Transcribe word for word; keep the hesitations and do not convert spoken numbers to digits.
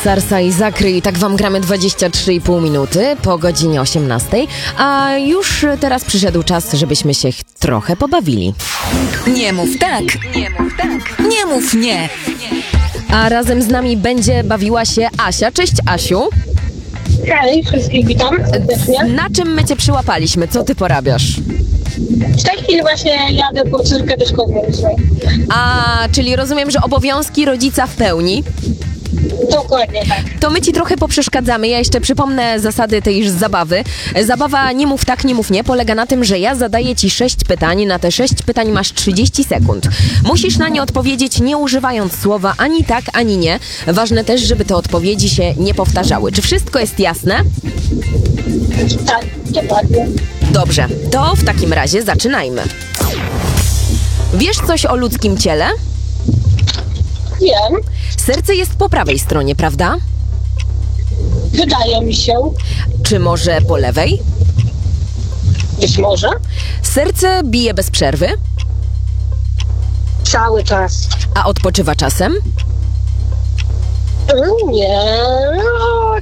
Sarsa i Zakry i tak wam gramy dwadzieścia trzy i pół minuty po godzinie osiemnastej, a już teraz przyszedł czas, żebyśmy się trochę pobawili. Nie mów tak, nie mów tak, nie mów nie. A razem z nami będzie bawiła się Asia. Cześć, Asiu. Hej, wszystkich witam serdecznie. Na czym my cię przyłapaliśmy? Co ty porabiasz? W tej chwili właśnie jadę po córkę do szkoły muzycznej. A, czyli rozumiem, że obowiązki rodzica w pełni. Dokładnie tak. To my ci trochę poprzeszkadzamy. Ja jeszcze przypomnę zasady tejż zabawy. Zabawa nie mów tak, nie mów nie polega na tym, że ja zadaję ci sześć pytań. Na te sześć pytań masz trzydzieści sekund. Musisz na nie odpowiedzieć, nie używając słowa ani tak, ani nie. Ważne też, żeby te odpowiedzi się nie powtarzały. Czy wszystko jest jasne? Tak, dokładnie. Dobrze, to w takim razie zaczynajmy. Wiesz coś o ludzkim ciele? Wiem, Serce jest po prawej stronie, prawda? wydaje mi się, Czy może po lewej? być może, Serce bije bez przerwy, cały czas. a odpoczywa czasem? Mm, Nie,